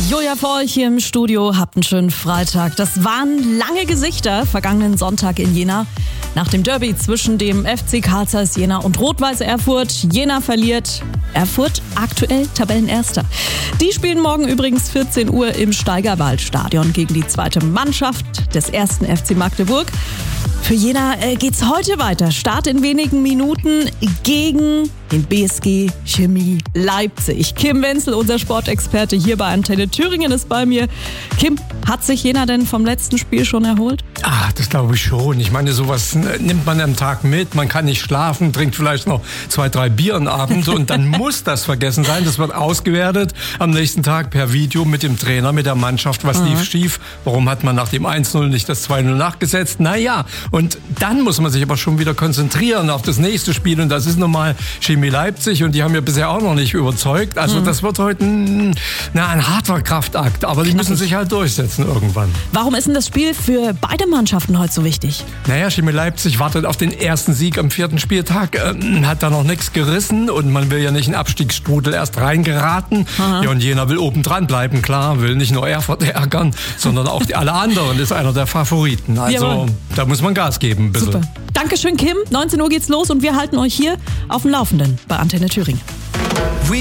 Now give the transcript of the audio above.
Julia für euch hier im Studio, habt einen schönen Freitag. Das waren lange Gesichter vergangenen Sonntag in Jena. Nach dem Derby zwischen dem FC Carl Zeiss Jena und Rot-Weiß Erfurt. Jena verliert, Erfurt aktuell Tabellenerster. Die spielen morgen übrigens 14 Uhr im Steigerwaldstadion gegen die zweite Mannschaft des 1. FC Magdeburg. Für Jena geht's heute weiter. Start in wenigen Minuten gegen den BSG Chemie Leipzig. Kim Wenzel, unser Sportexperte hier bei Antenne Thüringen, ist bei mir. Kim, hat sich Jena denn vom letzten Spiel schon erholt? Das glaube ich schon. Ich meine, sowas nimmt man am Tag mit. Man kann nicht schlafen, trinkt vielleicht noch 2, 3 Bier am Abend und dann muss das vergessen sein. Das wird ausgewertet am nächsten Tag per Video mit dem Trainer, mit der Mannschaft. Was lief schief? Warum hat man nach dem 1-0 nicht das 2-0 nachgesetzt? Naja, und dann muss man sich aber schon wieder konzentrieren auf das nächste Spiel. Und das ist nun mal Chemie Leipzig und die haben ja bisher auch noch nicht überzeugt. Also das wird heute ein harter Kraftakt. Aber die müssen sich halt durchsetzen irgendwann. Warum ist denn das Spiel für beide Mannschaften heute so wichtig? Naja, Chemie Leipzig wartet auf den ersten Sieg am 4. Spieltag, hat da noch nichts gerissen und man will ja nicht in den Abstiegsstrudel erst reingeraten. Ja, und Jena will oben dran bleiben, klar, will nicht nur Erfurt ärgern, sondern auch alle anderen, ist einer der Favoriten. Also da muss man Gas geben ein bisschen. Super. Dankeschön, Kim. 19 Uhr geht's los und wir halten euch hier auf dem Laufenden bei Antenne Thüringen.